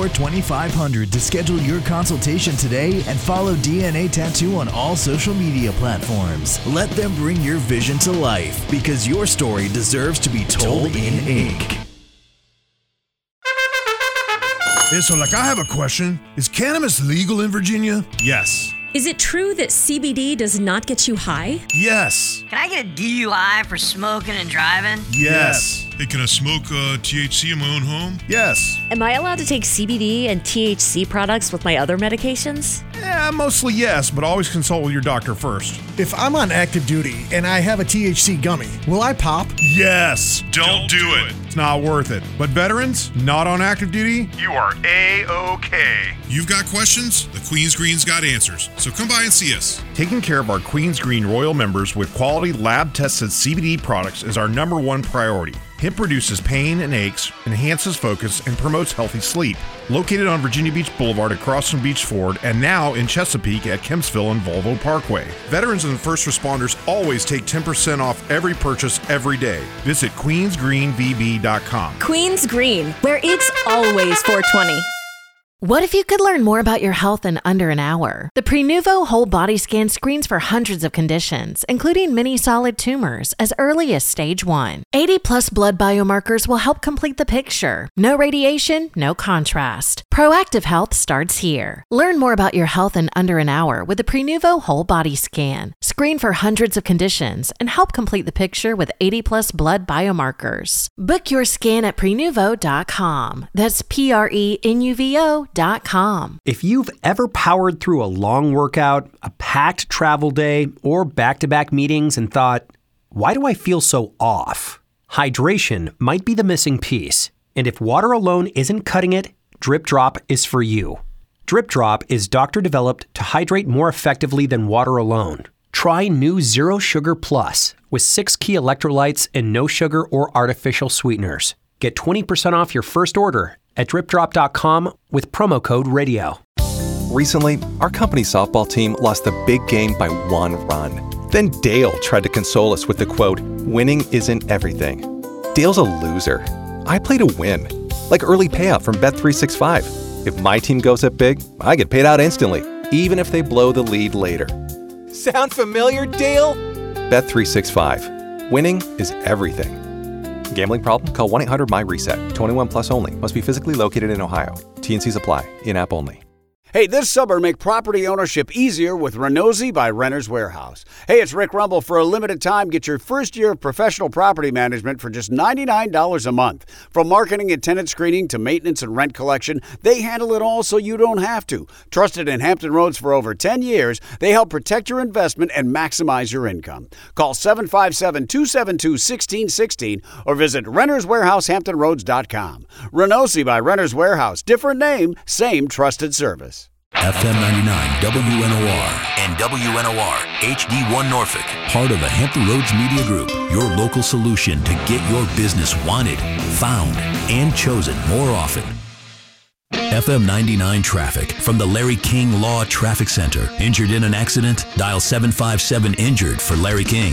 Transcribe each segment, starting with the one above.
42500 to schedule your consultation today and follow DNA Tattoo on all social media platforms. Let them bring your vision to life because your story deserves to be told in ink. Yeah, so I have a question. Is cannabis legal in Virginia? Yes. Is it true that CBD does not get you high? Yes. Can I get a DUI for smoking and driving? Yes. Hey, can I smoke THC in my own home? Yes. Am I allowed to take CBD and THC products with my other medications? Yeah, mostly yes, but always consult with your doctor first. If I'm on active duty and I have a THC gummy, will I pop? Yes. Don't do it. It's not worth it. But veterans, not on active duty, you are A-OK. You've got questions? The Queen's Green's got answers. So come by and see us. Taking care of our Queen's Green Royal members with quality lab-tested CBD products is our number one priority. Hemp reduces pain and aches, enhances focus, and promotes healthy sleep. Located on Virginia Beach Boulevard across from Beach Ford, and now in Chesapeake at Kempsville and Volvo Parkway. Veterans and first responders always take 10% off every purchase every day. Visit queensgreenvb.com. Queen's Green, where it's always 420. What if you could learn more about your health in under an hour? The Prenuvo Whole Body Scan screens for hundreds of conditions, including many solid tumors, as early as stage 1. 80-plus blood biomarkers will help complete the picture. No radiation, no contrast. Proactive health starts here. Learn more about your health in under an hour with the Prenuvo Whole Body Scan. Screen for hundreds of conditions and help complete the picture with 80-plus blood biomarkers. Book your scan at Prenuvo.com. That's Prenuvo.com. If you've ever powered through a long workout, a packed travel day, or back-to-back meetings and thought, why do I feel so off? Hydration might be the missing piece. And if water alone isn't cutting it, Drip Drop is for you. Drip Drop is doctor-developed to hydrate more effectively than water alone. Try new Zero Sugar Plus with 6 key electrolytes and no sugar or artificial sweeteners. Get 20% off your first order at dripdrop.com with promo code RADIO. Recently, our company softball team lost the big game by 1 run. Then Dale tried to console us with the quote, "Winning isn't everything." Dale's a loser. I play to win, like early payout from Bet365. If my team goes up big, I get paid out instantly, even if they blow the lead later. Sound familiar, Dale? Bet365. Winning is everything. Gambling problem? Call 1-800-MY-RESET. 21 plus only. Must be physically located in Ohio. T&Cs apply. In-app only. Hey, this summer, make property ownership easier with Renosy by Renters Warehouse. Hey, it's Rick Rumble. For a limited time, get your first year of professional property management for just $99 a month. From marketing and tenant screening to maintenance and rent collection, they handle it all so you don't have to. Trusted in Hampton Roads for over 10 years, they help protect your investment and maximize your income. Call 757-272-1616 or visit renterswarehousehamptonroads.com. Renosy by Renters Warehouse. Different name, same trusted service. FM 99 WNOR and WNOR HD1 Norfolk. Part of the Hampton Roads Media Group. Your local solution to get your business wanted, found, and chosen more often. FM 99 traffic from the Larry King Law Traffic Center. Injured in an accident? Dial 757-INJURED for Larry King.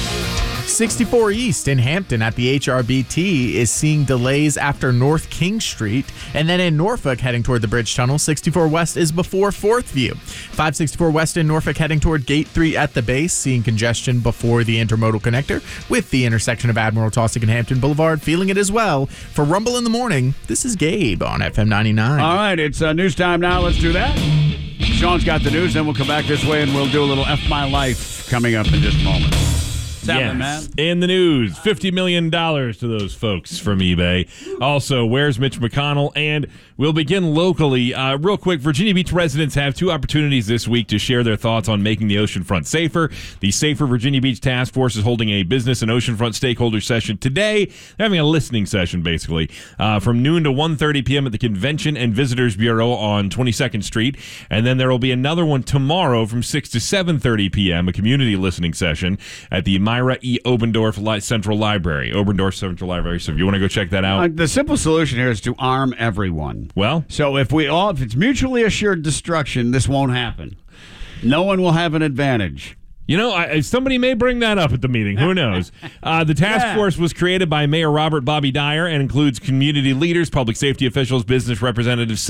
64 East in Hampton at the HRBT is seeing delays after North King Street. And then in Norfolk, heading toward the Bridge Tunnel, 64 West is before 4th View. 564 West in Norfolk heading toward Gate 3 at the base, seeing congestion before the intermodal connector with the intersection of Admiral Taussig and Hampton Boulevard, feeling it as well. For Rumble in the Morning, this is Gabe on FM 99. All right, it's news time now. Let's do that. Sean's got the news, then we'll come back this way and we'll do a little F My Life coming up in just a moment. Yes. In the news, $50 million to those folks from eBay. Also, where's Mitch McConnell? And we'll begin locally. Real quick, Virginia Beach residents have 2 opportunities this week to share their thoughts on making the oceanfront safer. The Safer Virginia Beach Task Force is holding a business and oceanfront stakeholder session today. They're having a listening session, basically, from noon to 1:30 p.m. at the Convention and Visitors Bureau on 22nd Street. And then there will be another one tomorrow from 6 to 7:30 p.m., a community listening session at the Myra E. Obendorf Central Library. Obendorf Central Library. So if you want to go check that out. The simple solution here is to arm everyone. Well, so if it's mutually assured destruction, this won't happen. No one will have an advantage. You know, somebody may bring that up at the meeting. Who knows? The task force was created by Mayor Robert Bobby Dyer and includes community leaders, public safety officials, business representatives,